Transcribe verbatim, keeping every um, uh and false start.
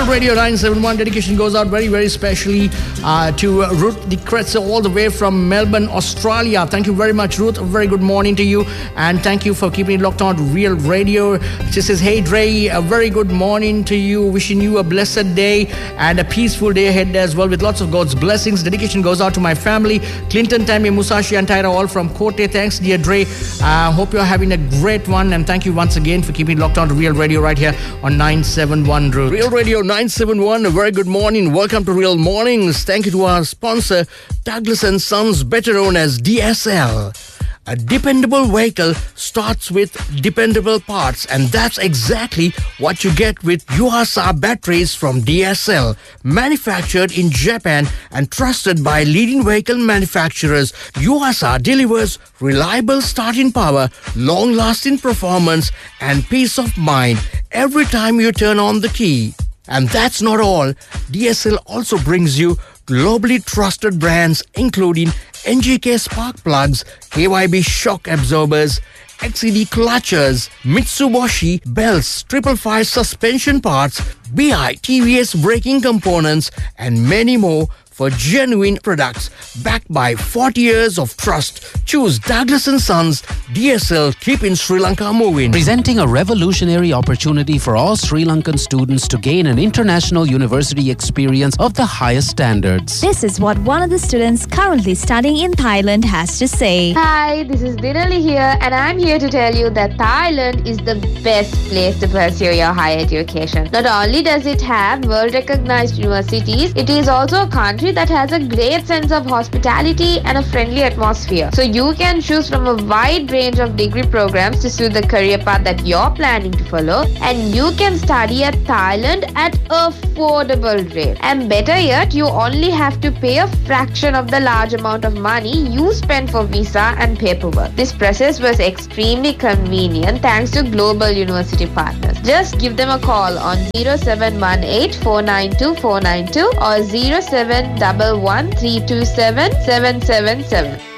Radio nine seven one. Dedication goes out very, very specially uh, to uh, Ruth de Kretzer all the way from Melbourne, Australia. Thank you very much, Ruth. A very good morning to you. And thank you for keeping it locked on to Real Radio. She says, hey, Dre, a very good morning to you. Wishing you a blessed day and a peaceful day ahead as well with lots of God's blessings. Dedication goes out to my family, Clinton, Tammy, Musashi and Tyra, all from Kote. Thanks, dear Dre. Uh, hope you're having a great one. And thank you once again for keeping it locked on to Real Radio right here on nine seven one Ruth. Real Radio nine seven one, a very good morning. Welcome to Real Mornings. Thank you to our sponsor, Douglas and Sons, better known as D S L. A dependable vehicle starts with dependable parts, and that's exactly what you get with Yuasa batteries from D S L. Manufactured in Japan and trusted by leading vehicle manufacturers, Yuasa delivers reliable starting power, long-lasting performance, and peace of mind every time you turn on the key. And that's not all. D S L also brings you globally trusted brands including N G K spark plugs, K Y B shock absorbers, X E D clutches, Mitsubishi belts, triple five suspension parts, B I T V S braking components, and many more for genuine products backed by forty years of trust. Choose Douglas and Sons, D S L, keeping Sri Lanka moving. Presenting a revolutionary opportunity for all Sri Lankan students to gain an international university experience of the highest standards. This is what one of the students currently studying in Thailand has to say. Hi, this is Dinali here, and I'm here to tell you that Thailand is the best place to pursue your higher education. Not only does it have world-recognized universities, it is also a country that has a great sense of hospitality and a friendly atmosphere. So you can choose from a wide range of degree programs to suit the career path that you're planning to follow, and you can study at Thailand at affordable rate. And better yet, you only have to pay a fraction of the large amount of money you spend for visa and paperwork. This process was extremely convenient thanks to global university partners. Just give them a call on zero seven one eight four nine two four nine two or zero seven one one three two seven seven seven seven.